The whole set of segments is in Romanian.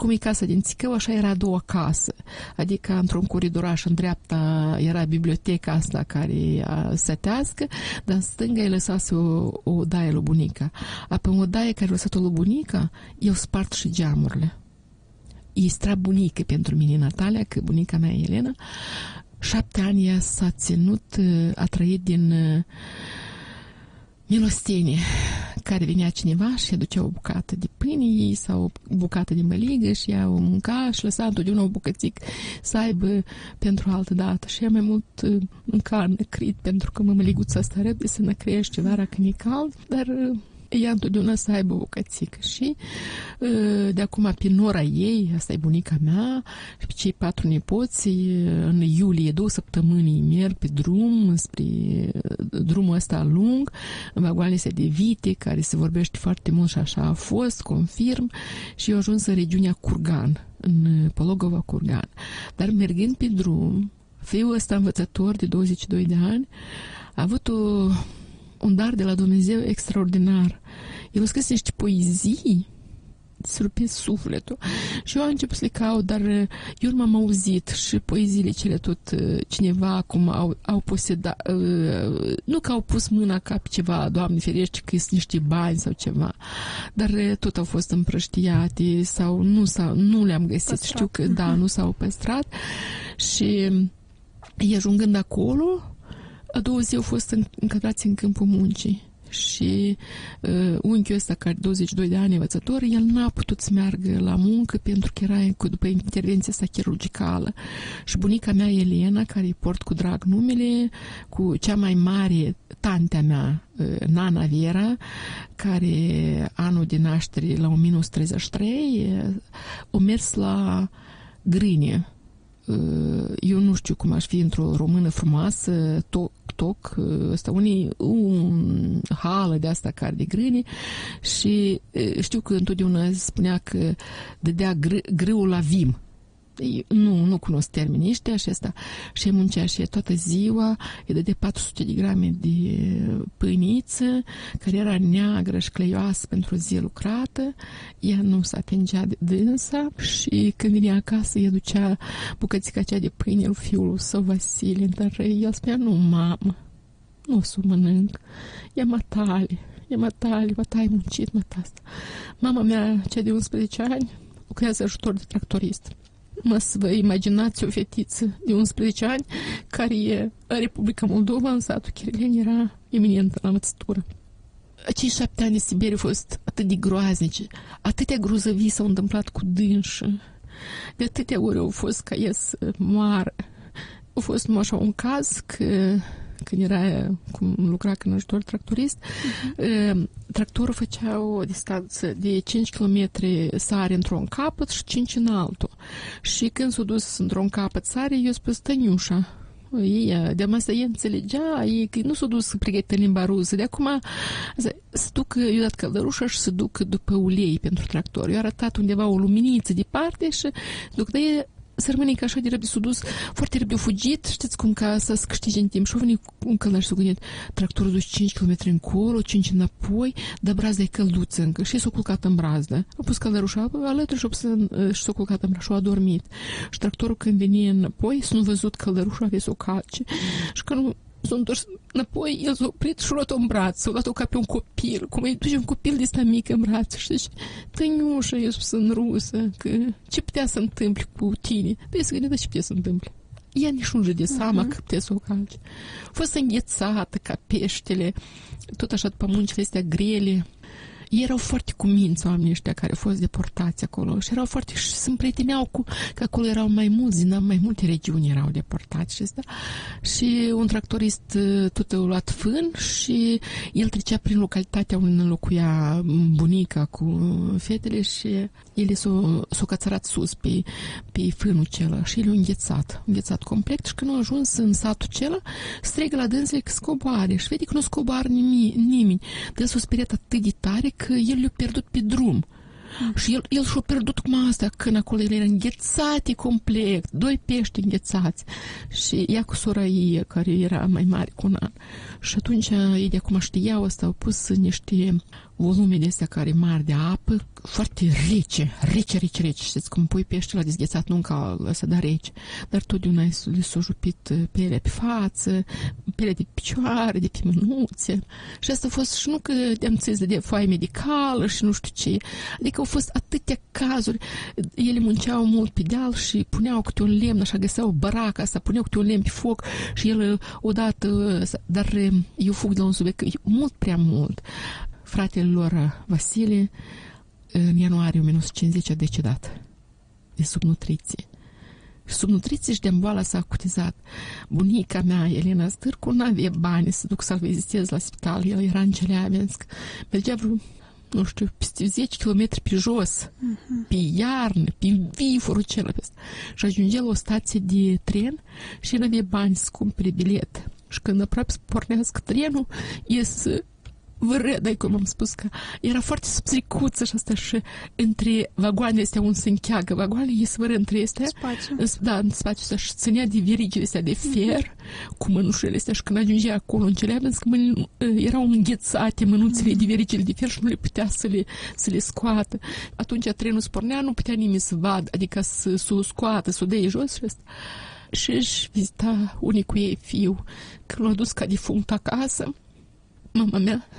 cum e casa din Țicău, așa era a doua casă. Adică într-un coridoraș în dreapta era biblioteca asta care sătească, dar în stânga îi lăsase o odaie lui bunica. Apoi în odaie care a lăsat-o lui bunica, eu spart și geamurile. E strabunică pentru mine, Natalia, că bunica mea, Elena, 7 ani ea s-a ținut, a trăit din milostenie, care venea cineva și aducea o bucată de pâine ei sau o bucată de măligă și ea o mânca și lăsa întotdeauna o bucățic să aibă pentru altă dată. Și ea mai mult mânca năcrit, pentru că mămăliguța asta repede se năcrește vara când e cald, dar ea întotdeauna să aibă o bucățică. Și de acum pe nora ei, asta e bunica mea, și pe cei 4 nepoți, în iulie 2 săptămâni merg pe drum, spre drumul ăsta lung, în vagoanele astea de vite, care se vorbește foarte mult și așa a fost, confirm, și eu ajuns în regiunea Curgan, în Pologova Curgan. Dar mergând pe drum, fiul ăsta învățător de 22 de ani a avut un dar de la Dumnezeu extraordinar. El a scris niște poezii, surprins sufletul. Și eu am început să le caut, dar eu nu m-am auzit și poeziile cele tot cineva acum au posedat, nu că au pus mâna ca pe ceva, Doamne ferește, că sunt niște bani sau ceva, dar tot au fost împrăștiate sau nu le-am găsit. Păstrat. Știu că, da, nu s-au păstrat. Și ajungând acolo, a doua zi au fost încadrați în câmpul muncii și unchiul ăsta, care 22 de ani învățător, el n-a putut să meargă la muncă pentru că era după intervenția asta chirurgicală. Și bunica mea, Elena, care îi port cu drag numele, cu cea mai mare tantea mea, Nana Vera, care anul de naștere la 1933 a mers la Grâne. Eu nu știu cum aș fi într-o română frumoasă, toc, ăsta, un hală de asta care de grâne, și știu că întotdeauna spunea că dădea grâul la vim. Nu cunosc termenii ăștia și asta. Și muncea și toată ziua, îi dădea 400 de grame de pâiniță, care era neagră și cleioasă pentru o zi lucrată. Ea nu s-a atingea de dânsa și când venea acasă, îi ducea bucățica aceea de pâine lui fiul său Vasile, dar el spunea, nu, mamă, nu o să o mănânc, e matale, ai muncit, asta. Mama mea, cea de 11 ani, lucrează ajutor de tractorist. Să vă imaginați o fetiță de 11 ani care e în Republica Moldova, în satul Chirleni, era eminentă la învățătură. Acei 7 ani de Siberia au fost atât de groaznice, atâtea grozăvii s-au întâmplat cu dânșă, de atâtea ori au fost ca ea să moară. A fost numai așa un caz că când era, cum lucra în ajutor tractorist, tractorul făcea o distanță de 5 km sare într-un capăt și 5 în altul. Și când s-a dus într-un capăt sare, eu spus, Tăniușa, de-am asta ei înțelegea, că nu s-a dus să pregătește limba rusă. De acum se ducă, eu dat căldărușa și se ducă după ulei pentru tractor. Eu arătat undeva o luminiță departe și duc de ei să rămâne ca așa de repede, s-a dus foarte repede, a fugit, știți cum, ca să câștige în timp. Și a venit un călăr și s-a gândit, tractorul a dus 5 km încolo, 5 înapoi, dar brazda e călduță încă. Și s-a culcat în brazdă. A pus călărușa alături și s-a culcat în brazdă și a adormit. Și tractorul când venia înapoi, s-a văzut călărușa, avea să o calce. Și când s-a întors înapoi, el s-a oprit și a luat-o în braț, s-a luat-o ca pe un copil, cum îi duce un copil de ăsta mic în braț, știi? Tăniușă, eu spus în rusă, că ce putea să întâmple cu tine? Dar să gândea, ce putea să întâmple? Ea nici nu de seama că putea să o calce. A fost înghețată ca peștele, tot așa după muncile astea grele. Ei erau foarte cuminți oamenii ăștia care au fost deportați acolo și erau foarte, și se împrieteneau că acolo erau mai mulți, din mai multe regiuni erau deportați și asta. Și un tractorist tot a luat fân și el trecea prin localitatea unde locuia bunica cu fetele și ele s-au cățărat sus pe fânul acela și el a înghețat complet și când a ajuns în satul acela, strigă la dânsele că scoboare și vede că nu scoboară nimeni. Dânsul s-a speriat atât de tare că el le-a pierdut pe drum. Și el și-a pierdut cum asta, când acolo el era înghețat complet, 2 pești înghețați. Și ea cu sora ei, care era mai mare cu un an. Și atunci ei de acum știau asta, au pus niște volume de astea care mari de apă, foarte rece. Știți, cum pui peștele la dezghețat, nu încă ăsta, dar rece. Dar totdeauna li s-a jupit pielea pe față, pielea de picioare, de pe mânuțe. Și asta a fost și nu că de-am țis de foaie medicală și nu știu ce. Adică au fost atâtea cazuri. Ele munceau mult pe deal și puneau câte un lemn, așa găseau baraca asta, puneau câte un lemn pe foc și el odată, dar eu fug de la un subiect mult prea mult. Fratele lor, Vasile, în ianuarie 1950 a decedat de subnutriție. Subnutriție și de boala s-a acutizat. Bunica mea, Elena Stârcu, n-avea bani să duc să-l vizitez la spital. El era în Celeabinsk. Mergea vreo, nu știu, peste 10 km pe jos, pe iarnă, pe viforul celălalt. Și ajungea la o stație de tren și el avea bani să cumpere bilet. Și când aproape să pornească trenul, ies vărădă, cum am spus, că era foarte subțicuță și asta și între vagoanele astea un se încheagă. Vagoanele ies vără între astea. Da, în spațiu ăsta și ținea de verigile astea de fier cu mânușele astea și când ajungea acolo în Celeabinsk, erau înghețate mânuțele de verigile de fier și nu le putea să le scoată. Atunci trenul se pornea, nu putea nimeni să vadă, adică să o scoată, să o dea jos și asta. Și își vizita unicul ei fiu. Când l-a dus ca defunct acasă, mama mea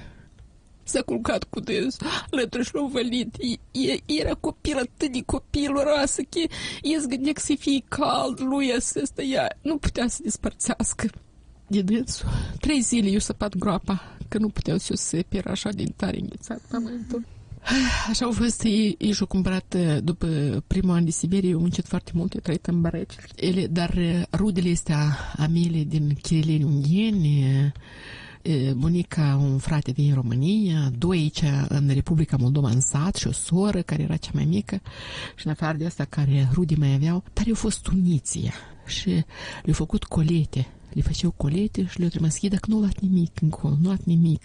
s-a culcat cu dânsul, alături și l-a vălit. Era copil atât de copiloroasă că el gândea că să fie cald lui ăsta, ea nu putea să despărțească de dânsul. 3 zile eu săpat groapa, că nu puteau să o seper așa din tare înghețat pământul. Așa au fost, ei și-au cumpărat după primul an de Siberie, au muncit foarte mult, eu trăit în Bareci. Dar rudele astea a mele din Chirileni Ungheni, bunica, un frate din România, 2 aici în Republica Moldova în sat și o soră care era cea mai mică și în afară de asta care rude mai aveau, dar eu fost uniție și le-au făcut colete. Le făceau colete și le-au trimis dacă nu luat nimic încolo, nu luat nimic.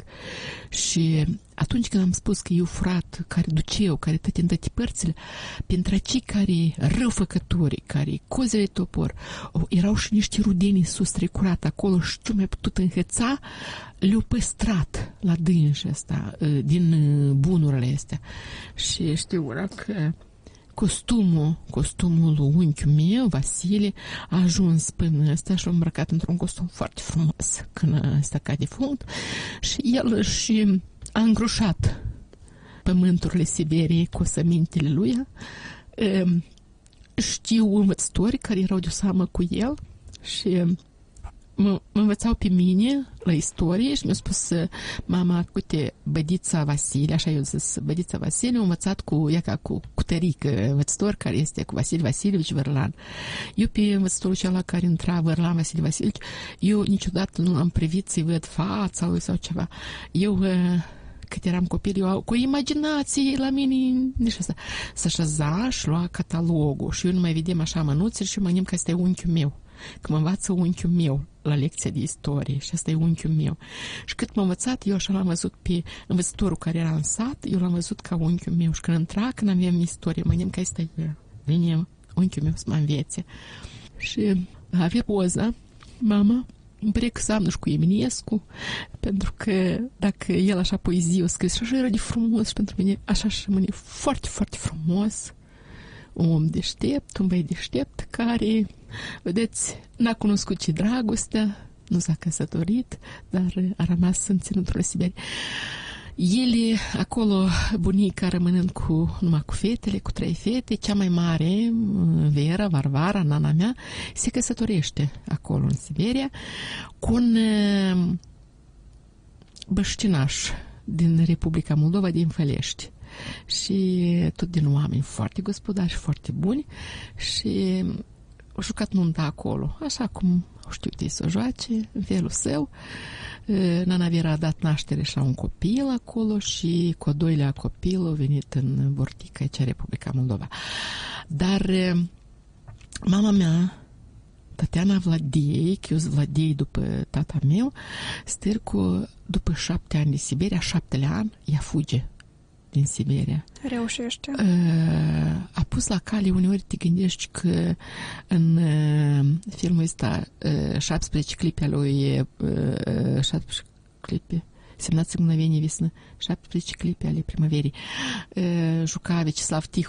Și atunci când am spus că eu frat care duceau, care tot în toate părțile, pentru cei care răufăcători, care cozele topor, erau și niște rudeni sus trecurat acolo și ce mai putut înhăța, le-au păstrat la dânși ăsta, din bunurile astea. Și știu că costumul lui unchiul meu, Vasile, a ajuns până ăsta și l-a îmbrăcat într-un costum foarte frumos când ăsta ca defunct și el și a îngrușat pământurile Siberiei cu sămintele lui. Știu învățători care erau de seamă cu el și mă învățau pe mine la istorie și mi-a spus mama, uite, bădița Vasile, așa eu zis, bădița Vasile, a învățat cu tărică învățător care este cu Vasile Vasilievici Vărlan. Eu pe învățătorul acela care intra Vărlan Vasile Vasilievici, eu niciodată nu am privit să-i văd fața lui sau ceva. Eu cât eram copil, eu cu imaginație la mine nici asta. Să așeza și lua catalogul și eu nu mai vedem așa mănuțele și mă gândim că asta e unchiul meu. Că mă învață unchiul meu la lecția de istorie și asta e unchiul meu. Și cât m-a învățat, eu așa l-am văzut pe învățătorul care era în sat, eu l-am văzut ca unchiul meu. Și când intra, când aveam istorie, mă gândim că asta e vine unchiul meu să mă învețe. Și avea poza, mama, îmi pare că seamănă și cu Eminescu, pentru că dacă el așa poezie o scris și așa era de frumos și pentru mine așa și rămâne foarte, foarte frumos. Un om deștept, un băiat deștept care, vedeți, n-a cunoscut ce dragostea, nu s-a căsătorit, dar a rămas în ținutul Siberii. Ele, acolo, bunica rămânând numai cu fetele, cu 3 fete, cea mai mare, Vera, Varvara, nana mea, se căsătorește acolo în Siberia cu un băștinaș din Republica Moldova, din Fălești. Și tot din oameni foarte gospodari, foarte buni și au jucat nunta acolo, așa cum au știut ei să o joace, în felul său. Nana Vera a dat naștere și la un copil acolo și cu 2-lea copil a venit în Bortica, aici Republica Moldova. Dar mama mea, Tatiana Vladei, că eu sunt Vladei după tata meu, Stârcu, după 7 ani de Siberia, 7-lea an, ea fuge din Siberia. Reușește. A pus la cale, uneori te gândești că în filmul ăsta 17 clipe al lui 17 clipe 17 mgnovenii visnă, 17 clipe ale primăverii, juca Vyacheslav Tihon